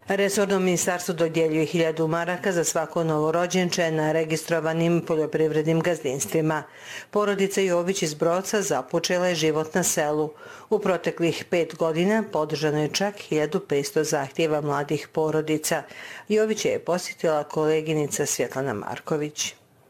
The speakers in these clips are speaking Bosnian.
Resorno ministarstvo dodjeljuje 1000 maraka za svako novorođenče na registrovanim poljoprivrednim gazdinstvima. Porodica Jović iz Broca započela je život na selu. U proteklih 5 godina podržano je čak 1500 zahtjeva mladih porodica. Jović je posjetila koleginica Svjetlana Marković.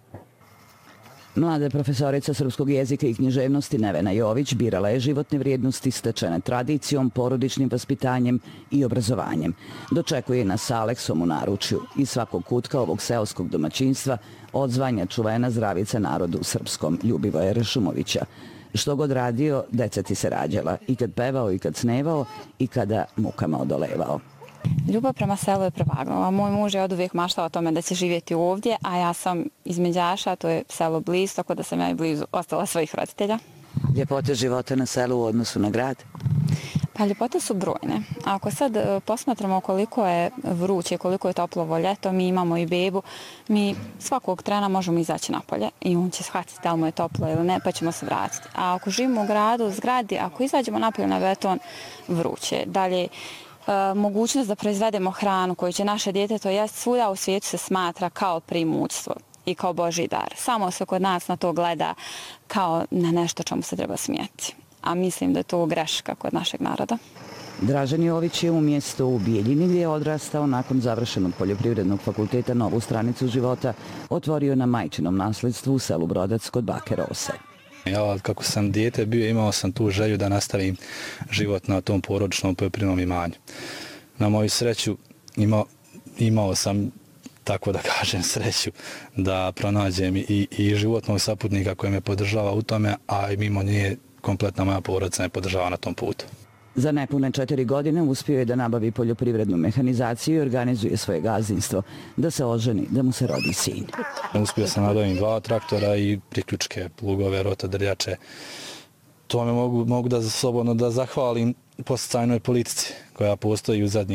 Mlada profesorica srpskog jezika i književnosti Nevena Jović birala je životne vrijednosti stečene tradicijom, porodičnim vaspitanjem i obrazovanjem. Dočekuje nas sa Aleksom u naručju. Iz svakog kutka ovog seoskog domaćinstva odzvanja čuvena zdravica narodu srpskom Ljubivoja Rešumovića. Što god radio, deca ti se rađala. I kad pevao, i kad snevao, i kada mukama odolevao. Ljubav prema selu je prevagnula. Moj muž je od uvijek maštao o tome da će živjeti ovdje, a ja sam iz Međaša, to je selo blizu, tako da sam ja i blizu ostala svojih roditelja. Ljepote života na selu u odnosu na grad? Pa ljepote su brojne. Ako sad posmatramo koliko je vruće, koliko je toplovo ljeto, mi imamo i bebu, mi svakog trena možemo izaći napolje i on će shvatiti da li mu je toplo ili ne, pa ćemo se vratiti. A ako živimo u gradu, u zgradi, ako izađemo napolje na beton, vruće. Dalje, mogućnost da proizvedemo hranu koju će naše dijete to jest, svuda u svijetu se smatra kao primućstvo i kao Božji dar. Samo se kod nas na to gleda kao na nešto čemu se treba smijeti. A mislim da je to greška kod našeg naroda. Dražen Jović je u mjestu u Bijeljini gdje je odrastao nakon završenog poljoprivrednog fakulteta novu stranicu života otvorio na majčinom nasledstvu u selu Brodac kod bake Rose. Ja, kako sam dijete bio, imao sam tu želju da nastavim život na tom porodičnom poljoprivrednom imanju. Na moju sreću imao sam, tako da kažem, sreću da pronađem i životnog saputnika koji me podržava u tome, a i mimo nje kompletna moja porodica me podržava na tom putu. Za nepune 4 godine uspio je da nabavi poljoprivrednu mehanizaciju i organizuje svoje gazdinstvo, da se oženi, da mu se rodi sin. Uspio sam nabaviti 2 traktora i priključke, plugove, rotodrljače. To me mogu da slobodno da zahvalim podsticajnoj politici koja postoji u zadnjih